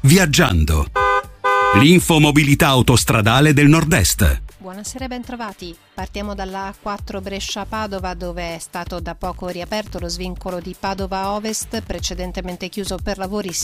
Viaggiando. L'infomobilità autostradale del Nord-Est. Buonasera e bentrovati. Partiamo dalla A4 Brescia-Padova, dove è stato da poco riaperto lo svincolo di Padova Ovest, precedentemente chiuso per lavori